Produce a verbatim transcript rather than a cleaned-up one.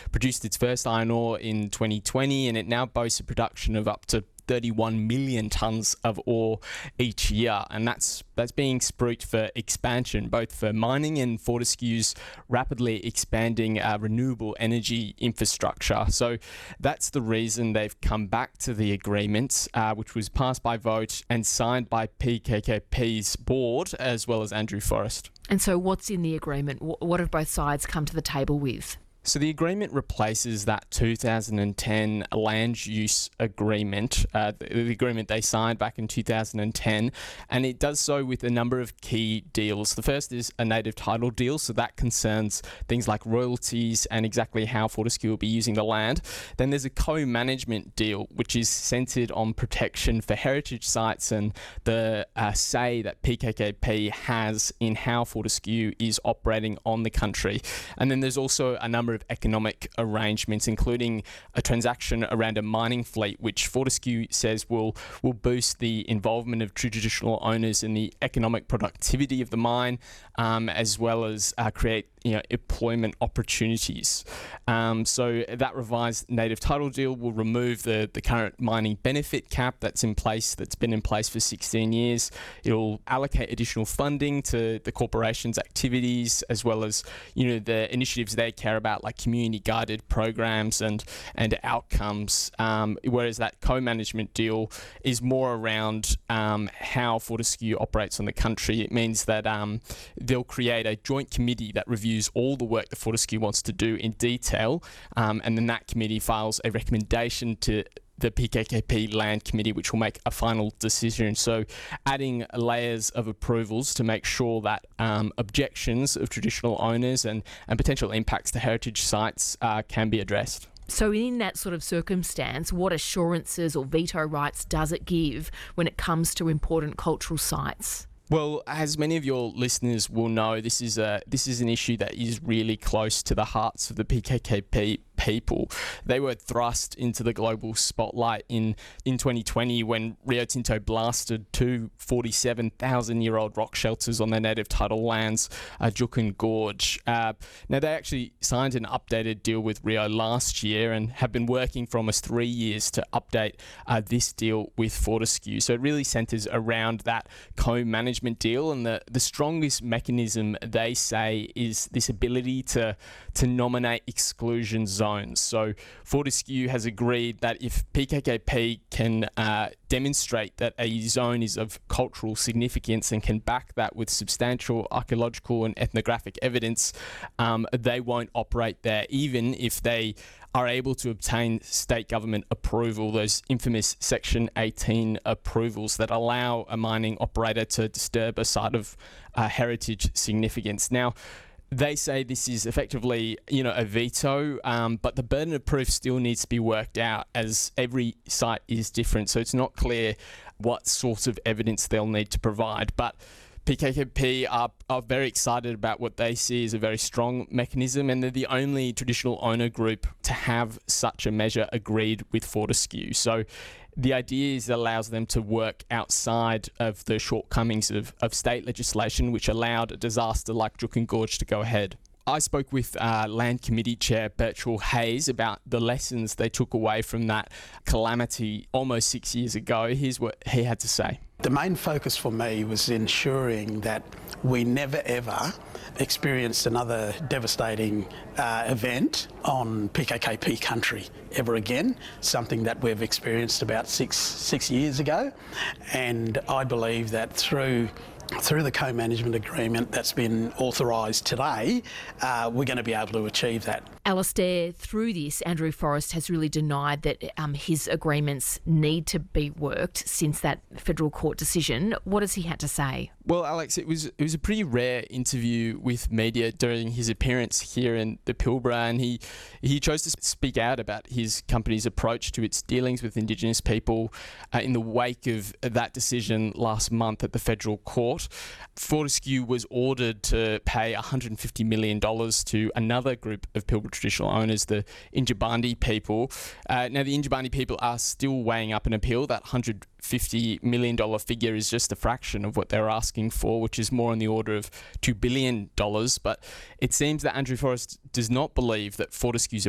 produced its first iron ore in twenty twenty, and it now boasts a production of up to thirty-one million tonnes of ore each year, and that's that's being spruiked for expansion, both for mining and Fortescue's rapidly expanding uh, renewable energy infrastructure. So that's the reason they've come back to the agreement, uh, which was passed by vote and signed by P K K P's board as well as Andrew Forrest. And so what's in the agreement? What have both sides come to the table with? So the agreement replaces that two thousand ten land use agreement, uh, the, the agreement they signed back in two thousand ten, and it does so with a number of key deals. The first is a native title deal, so that concerns things like royalties and exactly how Fortescue will be using the land. Then there's a co-management deal, which is centred on protection for heritage sites and the uh, say that P K K P has in how Fortescue is operating on the country. And then there's also a number of economic arrangements, including a transaction around a mining fleet, which Fortescue says will will boost the involvement of traditional owners in the economic productivity of the mine, um, as well as uh, create you know employment opportunities. Um, so that revised native title deal will remove the the current mining benefit cap that's in place, that's been in place for sixteen years. It'll allocate additional funding to the corporation's activities, as well as you know the initiatives they care about, like community guided programs and and outcomes. Um, whereas that co-management deal is more around um, how Fortescue operates on the country. It means that um, they'll create a joint committee that reviews all the work that Fortescue wants to do in detail, um, and then that committee files a recommendation to the P K K P Land Committee, which will make a final decision. So adding layers of approvals to make sure that um, objections of traditional owners and, and potential impacts to heritage sites uh, can be addressed. So in that sort of circumstance, what assurances or veto rights does it give when it comes to important cultural sites? Well, as many of your listeners will know, this is a this is an issue that is really close to the hearts of the P K K P people. They were thrust into the global spotlight in, in twenty twenty when Rio Tinto blasted two forty-seven thousand year old rock shelters on their native title lands, uh, Juukan Gorge. Uh, now, they actually signed an updated deal with Rio last year and have been working for almost three years to update uh, this deal with Fortescue. So it really centres around that co-management deal, and the, the strongest mechanism, they say, is this ability to, to nominate exclusion zones. So Fortescue has agreed that if P K K P can uh, demonstrate that a zone is of cultural significance and can back that with substantial archaeological and ethnographic evidence, um, they won't operate there, even if they are able to obtain state government approval, those infamous Section eighteen approvals that allow a mining operator to disturb a site of uh, heritage significance. Now, they say this is effectively, you know, a veto, um, but the burden of proof still needs to be worked out, as every site is different. So it's not clear what sort of evidence they'll need to provide. But P K K P are, are very excited about what they see as a very strong mechanism, and they're the only traditional owner group to have such a measure agreed with Fortescue. So the idea is it allows them to work outside of the shortcomings of, of state legislation, which allowed a disaster like Juukan Gorge to go ahead. I spoke with uh, Land Committee Chair Birchall Hayes about the lessons they took away from that calamity almost six years ago. Here's what he had to say. The main focus for me was ensuring that we never ever experienced another devastating uh, event on P K K P country ever again, something that we've experienced about six six years ago. And I believe that through Through the co-management agreement that's been authorised today, uh, we're going to be able to achieve that. Alastair, through this, Andrew Forrest has really denied that um, his agreements need to be worked since that federal court decision. What has he had to say? Well, Alex, it was it was a pretty rare interview with media during his appearance here in the Pilbara, and he he chose to speak out about his company's approach to its dealings with Indigenous people uh, in the wake of that decision last month at the federal court. Fortescue was ordered to pay one hundred fifty million dollars to another group of Pilbara traditional owners, the Yindjibarndi people. Uh, now, the Yindjibarndi people are still weighing up an appeal. That one hundred fifty million dollars figure is just a fraction of what they're asking for, which is more on the order of two billion dollars. But it seems that Andrew Forrest does not believe that Fortescue's